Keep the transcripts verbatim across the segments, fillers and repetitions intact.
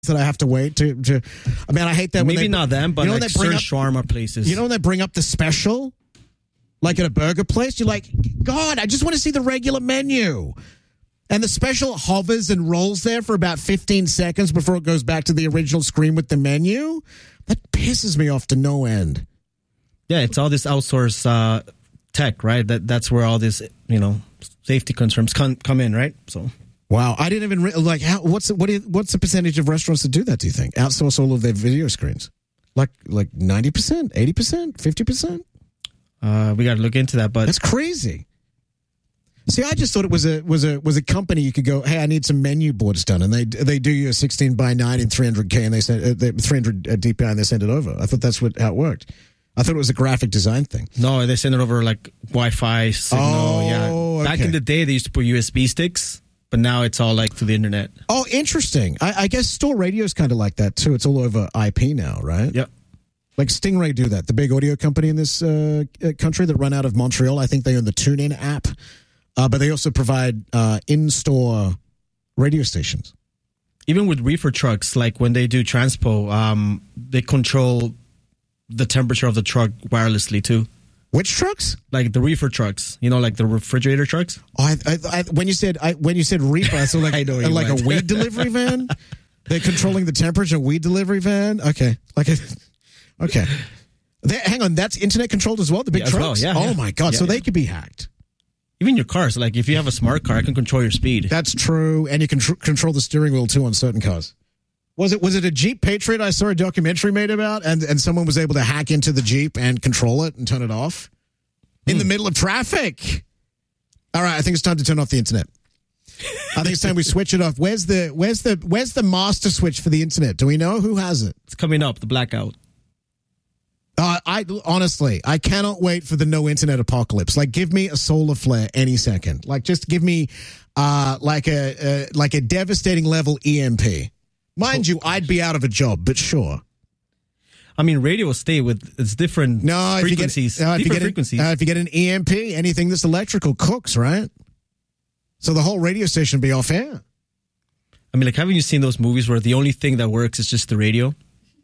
that I have to wait to, to I mean, I hate that. Maybe when they, not them, but you know like when they bring certain up, shawarma places. You know when they bring up the special? Like at a burger place, you're like, God, I just want to see the regular menu. And the special hovers and rolls there for about fifteen seconds before it goes back to the original screen with the menu. That pisses me off to no end. Yeah, it's all this outsourced uh, tech, right? That That's where all this, you know, safety concerns come, come in, right? So... Wow, I didn't even re- like. How, what's the, what? Do you, what's the percentage of restaurants that do that? Do you think outsource all of their video screens? Like like ninety percent, eighty percent, fifty percent? Uh, we got to look into that, but that's crazy. See, I just thought it was a was a was a company you could go, hey, I need some menu boards done, and they they do you a sixteen by nine in three hundred K, and they send uh, three hundred D P I, and they send it over. I thought that's what how it worked. I thought it was a graphic design thing. No, they send it over like Wi-Fi signal. Oh, yeah. Back okay. in the day, they used to put U S B sticks. But now it's all like through the internet. Oh, interesting. I, I guess Store Radio is kind of like that too. It's all over I P now, right? Yep. Like Stingray do that. The big audio company in this uh, country that run out of Montreal. I think they own the TuneIn app. Uh, but they also provide uh, in-store radio stations. Even with reefer trucks, like when they do transpo, um, they control the temperature of the truck wirelessly too. Which trucks? Like the reefer trucks, you know, like the refrigerator trucks. Oh, I, I, I, when you said I, when you said reefer, I saw like I know uh, like went. a weed delivery van. They're controlling the temperature of weed delivery van. Okay, like a, okay. They, hang on, that's internet controlled as well. The big Yeah, as well, trucks. yeah, oh yeah. my god! Yeah, so yeah. they could be hacked. Even your cars, like if you have a smart car, it can control your speed. That's true, and you can tr- control the steering wheel too on certain cars. Was it was it a Jeep Patriot I saw a documentary made about, and and someone was able to hack into the Jeep and control it and turn it off? In the middle of traffic. All right, I think it's time to turn off the internet. I think it's time we switch it off. Where's the where's the where's the master switch for the internet? Do we know who has it? It's coming up, the blackout. Uh, I honestly, I cannot wait for the no internet apocalypse. Like, give me a solar flare any second. Like, just give me uh, like a, a like a devastating level E M P. Mind you, I'd be out of a job, but sure. I mean, radio will stay with its different no, frequencies. If you get, uh, if different you get frequencies. An, uh, if you get an E M P, anything that's electrical cooks, right? So the whole radio station will be off air. I mean, like, haven't you seen those movies where the only thing that works is just the radio?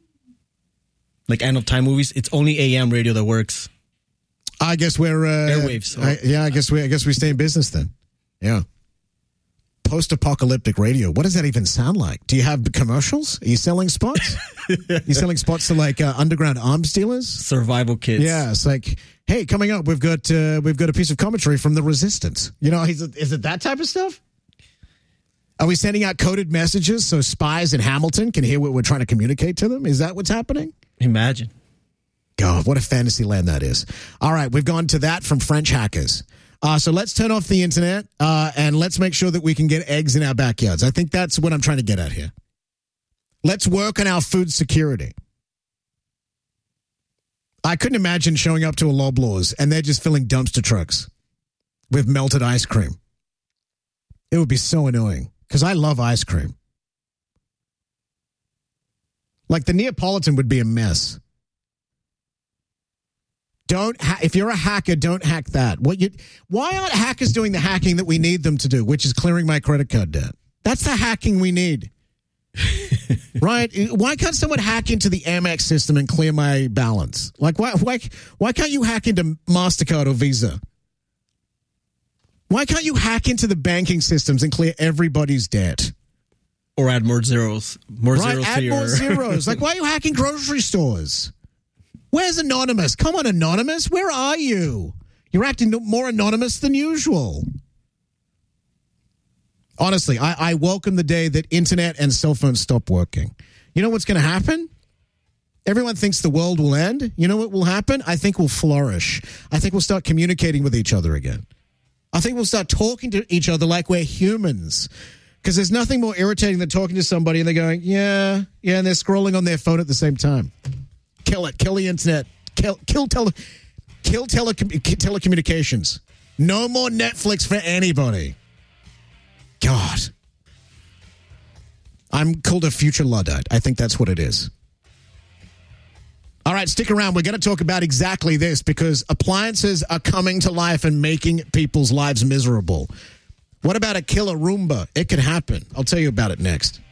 Like End of Time movies, it's only A M radio that works. I guess we're uh, airwaves. I, yeah, I guess we I guess we stay in business then. Yeah. Post-apocalyptic radio. What does that even sound like? Do you have commercials? Are you selling spots? Are you selling spots to like uh, underground arms dealers? Survival kits. Yeah, it's like, hey, coming up, we've got uh, we've got a piece of commentary from the Resistance. You know, is it, is it that type of stuff? Are we sending out coded messages so spies in Hamilton can hear what we're trying to communicate to them? Is that what's happening? Imagine. God, what a fantasy land that is. All right, we've gone to that from French hackers. Uh, so let's turn off the internet uh, and let's make sure that we can get eggs in our backyards. I think that's what I'm trying to get at here. Let's work on our food security. I couldn't imagine showing up to a Loblaws and they're just filling dumpster trucks with melted ice cream. It would be so annoying because I love ice cream. Like the Neapolitan would be a mess. Don't ha- if you're a hacker, don't hack that. What you? Why aren't hackers doing the hacking that we need them to do, which is clearing my credit card debt? That's the hacking we need, right? Why can't someone hack into the Amex system and clear my balance? Like why? Why? Why can't you hack into MasterCard or Visa? Why can't you hack into the banking systems and clear everybody's debt? Or add more zeros. More right, zeros add to your... more zeros. Like, why are you hacking grocery stores? Where's Anonymous? Come on, Anonymous. Where are you? You're acting more anonymous than usual. Honestly, I, I welcome the day that internet and cell phones stop working. You know what's going to happen? Everyone thinks the world will end. You know what will happen? I think we'll flourish. I think we'll start communicating with each other again. I think we'll start talking to each other like we're humans. Because there's nothing more irritating than talking to somebody and they're going, yeah, yeah, and they're scrolling on their phone at the same time. Kill it. Kill the internet. Kill kill tele, kill tele, telecommunications. No more Netflix for anybody. God. I'm called a future Luddite. I think that's what it is. All right, stick around. We're going to talk about exactly this because appliances are coming to life and making people's lives miserable. What about a killer Roomba? It could happen. I'll tell you about it next.